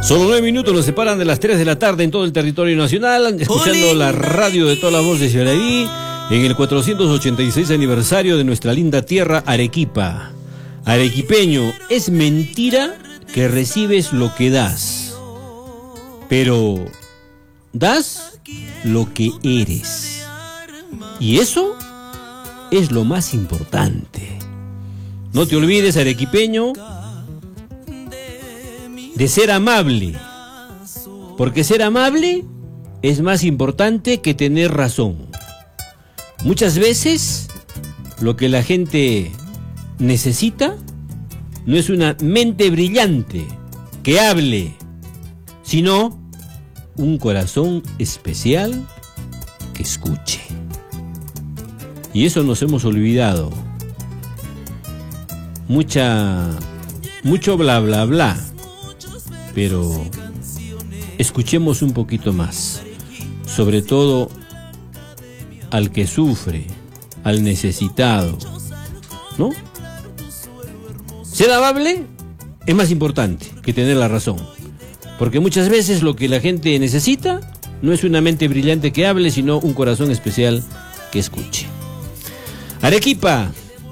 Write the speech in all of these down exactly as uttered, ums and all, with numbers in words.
Solo nueve minutos nos separan de las tres de la tarde en todo el territorio nacional, escuchando la radio de todas las voces de Yaraví, en el cuatrocientos ochenta y seis aniversario de nuestra linda tierra Arequipa. Arequipeño, es mentira que recibes lo que das, pero das lo que eres. Y eso es lo más importante. No te olvides, arequipeño, de ser amable, porque ser amable es más importante que tener razón. Muchas veces lo que la gente necesita no es una mente brillante que hable, sino un corazón especial que escuche. Y eso nos hemos olvidado. Mucha, mucho bla bla bla. Pero escuchemos un poquito más, sobre todo al que sufre, al necesitado, ¿no? Ser amable es más importante que tener la razón, porque muchas veces lo que la gente necesita no es una mente brillante que hable, sino un corazón especial que escuche. Arequipa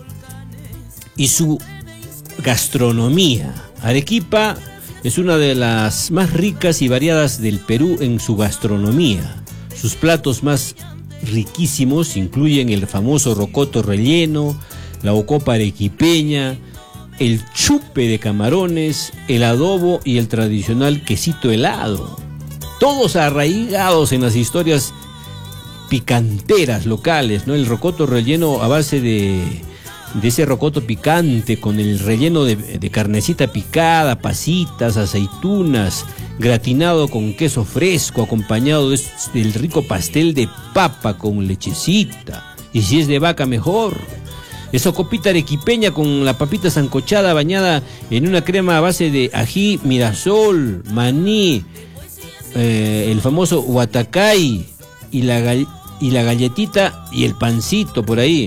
y su gastronomía. Arequipa es una de las más ricas y variadas del Perú en su gastronomía. Sus platos más riquísimos incluyen el famoso rocoto relleno, la ocopa arequipeña, el chupe de camarones, el adobo y el tradicional quesito helado. Todos arraigados en las historias picanteras locales, ¿no? El rocoto relleno a base de... de ese rocoto picante con el relleno de, de carnecita picada, pasitas, aceitunas, gratinado con queso fresco, acompañado de, del rico pastel de papa con lechecita, y si es de vaca mejor. Esa copita arequipeña con la papita sancochada bañada en una crema a base de ají, mirasol, maní, eh, el famoso huatacay y la, y la galletita y el pancito por ahí.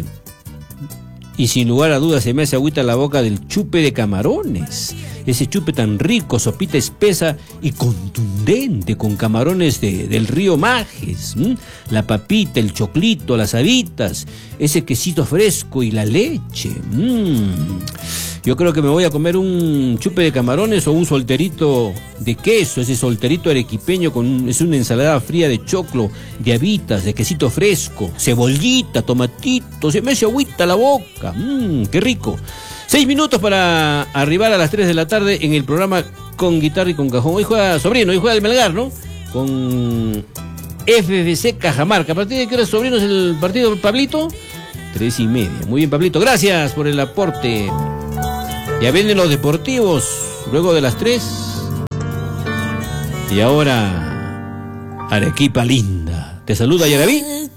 Y sin lugar a dudas se me hace agüita la boca del chupe de camarones. Ese chupe tan rico, sopita espesa y contundente con camarones de, del río Majes. ¿m? La papita, el choclito, las habitas, ese quesito fresco y la leche. Mm. Yo creo que me voy a comer un chupe de camarones o un solterito de queso, ese solterito arequipeño con es una ensalada fría de choclo, de habitas, de quesito fresco, cebollita, tomatito, se me hace agüita la boca. Mmm, qué rico. Seis minutos para arribar a las tres de la tarde en el programa Con Guitarra y con Cajón. Hoy juega Sobrino, hoy juega el Melgar, ¿no? Con F F C Cajamarca. ¿A partir de qué hora, Sobrino, es el partido, Pablito? Tres y media. Muy bien, Pablito. Gracias por el aporte. Ya vienen los deportivos luego de las tres. Y ahora, Arequipa linda. Te saluda Yaraví.